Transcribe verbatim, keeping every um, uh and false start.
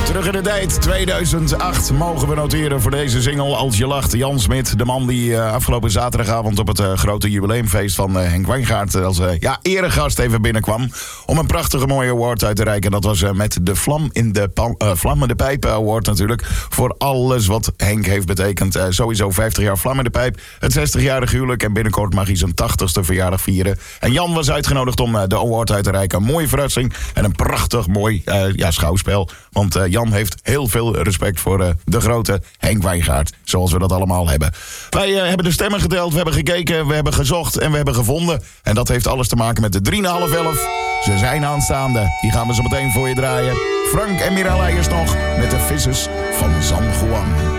Terug in de tijd, tweeduizend acht mogen we noteren voor deze single Als je lacht. Jan Smit, de man die uh, afgelopen zaterdagavond op het uh, grote jubileumfeest van uh, Henk Wijngaard uh, als uh, ja, eregast even binnenkwam. Om een prachtige mooie award uit te reiken. Dat was uh, met de Vlam in de pa- uh, Vlammende Pijp Award natuurlijk. Voor alles wat Henk heeft betekend. Uh, sowieso vijftig jaar Vlammende Pijp. Het zestigjarig huwelijk en binnenkort mag hij zijn tachtigste verjaardag vieren. En Jan was uitgenodigd om uh, de award uit te reiken. Een mooie verrassing en een prachtig mooi uh, ja, schouwspel. Want uh, Jan heeft heel veel respect voor uh, de grote Henk Wijngaard. Zoals we dat allemaal hebben. Wij uh, hebben de stemmen geteld, we hebben gekeken, we hebben gezocht en we hebben gevonden. En dat heeft alles te maken met de drie en half elf. Ze zijn aanstaande. Die gaan we zo meteen voor je draaien. Frank en Mirella eerst nog met de vissers van San Juan.